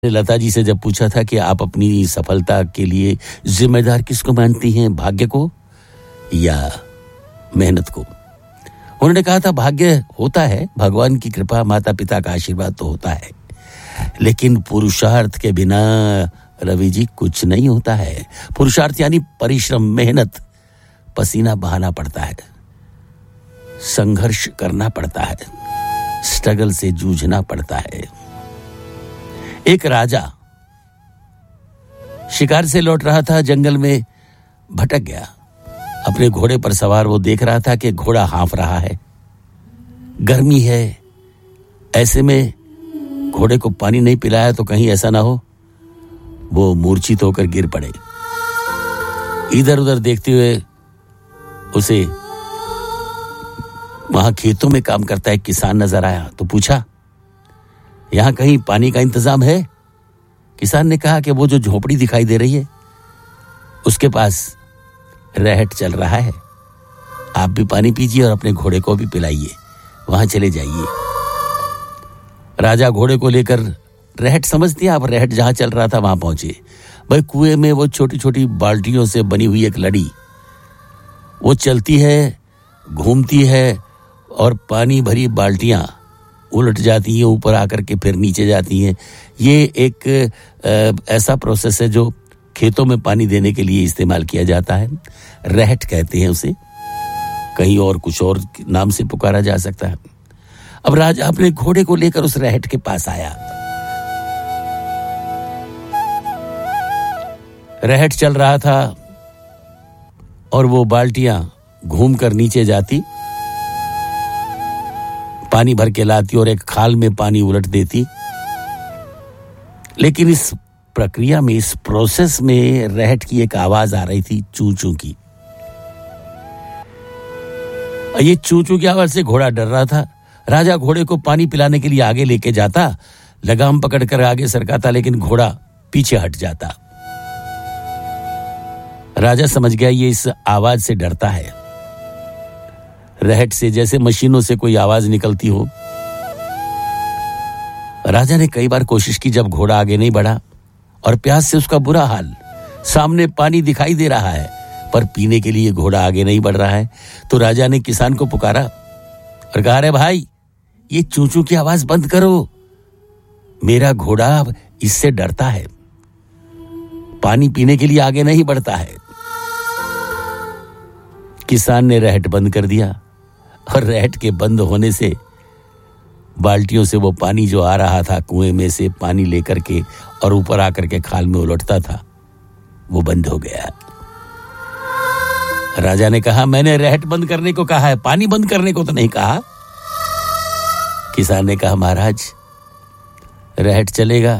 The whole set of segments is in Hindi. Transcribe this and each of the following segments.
लता जी से जब पूछा था कि आप अपनी सफलता के लिए जिम्मेदार किसको मानती हैं, भाग्य को या मेहनत को? उन्होंने कहा था भाग्य होता है, भगवान की कृपा, माता पिता का आशीर्वाद तो होता है, लेकिन पुरुषार्थ के बिना रवि जी कुछ नहीं होता है। पुरुषार्थ यानी परिश्रम, मेहनत, पसीना बहाना पड़ता है, संघर्ष करना पड़ता है, स्ट्रगल से जूझना पड़ता है। एक राजा शिकार से लौट रहा था, जंगल में भटक गया। अपने घोड़े पर सवार वो देख रहा था कि घोड़ा हाँफ रहा है, गर्मी है, ऐसे में घोड़े को पानी नहीं पिलाया तो कहीं ऐसा ना हो वो मूर्छित होकर गिर पड़े। इधर उधर देखते हुए उसे वहां खेतों में काम करता एक किसान नजर आया, तो पूछा, यहां कहीं पानी का इंतजाम है? किसान ने कहा कि वो जो झोपड़ी दिखाई दे रही है उसके पास रहट चल रहा है, आप भी पानी पीजिए और अपने घोड़े को भी पिलाइए, वहां चले जाइए। राजा घोड़े को लेकर रहट, समझ दिया आप, रहट जहां चल रहा था वहां पहुंचे। भाई कुएं में वो छोटी छोटी बाल्टियों से बनी हुई एक लड़ी, वो चलती है, घूमती है और पानी भरी बाल्टियां उलट जाती हैं, ऊपर आकर के फिर नीचे जाती हैं। ये एक ऐसा प्रोसेस है जो खेतों में पानी देने के लिए इस्तेमाल किया जाता है। रहट कहते हैं उसे, कहीं और कुछ और नाम से पुकारा जा सकता है। अब राजा अपने घोड़े को लेकर उस रहट के पास आया। रहट चल रहा था और वो बाल्टियां घूमकर नीचे जाती, पानी भर के लाती और एक खाल में पानी उलट देती। लेकिन इस प्रक्रिया में, इस प्रोसेस में रहट की एक आवाज आ रही थी, चू चू की। ये चू चू की आवाज से घोड़ा डर रहा था। राजा घोड़े को पानी पिलाने के लिए आगे लेके जाता, लगाम पकड़कर आगे सरकाता, लेकिन घोड़ा पीछे हट जाता। राजा समझ गया ये इस आवाज से डरता है, रहट से, जैसे मशीनों से कोई आवाज निकलती हो। राजा ने कई बार कोशिश की, जब घोड़ा आगे नहीं बढ़ा और प्यास से उसका बुरा हाल, सामने पानी दिखाई दे रहा है पर पीने के लिए घोड़ा आगे नहीं बढ़ रहा है, तो राजा ने किसान को पुकारा और कहा, अरे भाई, ये चूचू की आवाज बंद करो, मेरा घोड़ा इससे डरता है, पानी पीने के लिए आगे नहीं बढ़ता है। किसान ने रहट बंद कर दिया और रहट के बंद होने से बाल्टियों से वो पानी जो आ रहा था कुएं में से, पानी लेकर के और ऊपर आकर के खाल में उलटता था, वो बंद हो गया। राजा ने कहा, मैंने रहट बंद करने को कहा है, पानी बंद करने को तो नहीं कहा। किसान ने कहा, महाराज, रहट चलेगा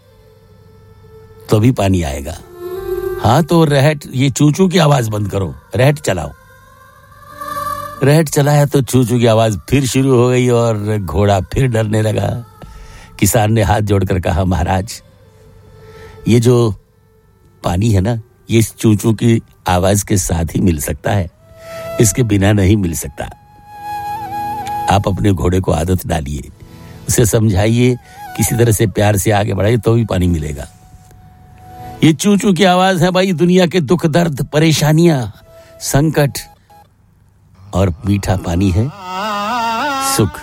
तो भी पानी आएगा। हाँ तो रहट, ये चूचू की आवाज बंद करो, रहट चलाओ। रहट चलाया तो चूचू की आवाज फिर शुरू हो गई और घोड़ा फिर डरने लगा। किसान ने हाथ जोड़कर कहा, महाराज, ये जो पानी है ना, ये इस चूचू की आवाज के साथ ही मिल सकता है, इसके बिना नहीं मिल सकता। आप अपने घोड़े को आदत डालिए, उसे समझाइए, किसी तरह से प्यार से आगे बढ़ाइए तो भी पानी मिलेगा। ये चूचू की आवाज है भाई, दुनिया के दुख, दर्द, परेशानियां, संकट और मीठा पानी है सुख,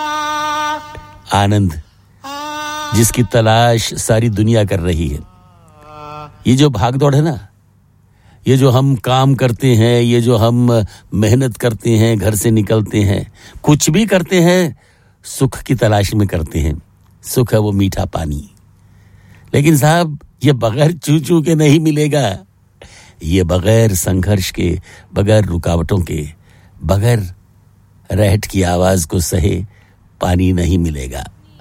आनंद, जिसकी तलाश सारी दुनिया कर रही है। ये जो भागदौड़ है ना, ये जो हम काम करते हैं, ये जो हम मेहनत करते हैं, घर से निकलते हैं, कुछ भी करते हैं, सुख की तलाश में करते हैं। सुख है वो मीठा पानी, लेकिन साहब ये बगैर चूचू के नहीं मिलेगा, ये बगैर संघर्ष के, बगैर रुकावटों के, बगैर रहट की आवाज को सहे पानी नहीं मिलेगा।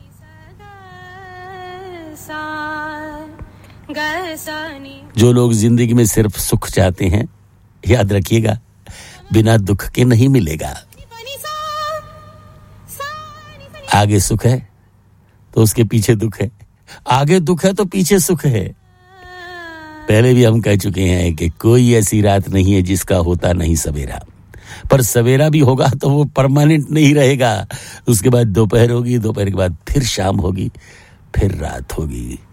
जो लोग जिंदगी में सिर्फ सुख चाहते हैं, याद रखिएगा, बिना दुख के नहीं मिलेगा। आगे सुख है तो उसके पीछे दुख है, आगे दुख है तो पीछे सुख है। पहले भी हम कह चुके हैं कि कोई ऐसी रात नहीं है जिसका होता नहीं सवेरा, पर सवेरा भी होगा तो वो परमानेंट नहीं रहेगा। उसके बाद दोपहर होगी, दोपहर के बाद फिर शाम होगी, फिर रात होगी।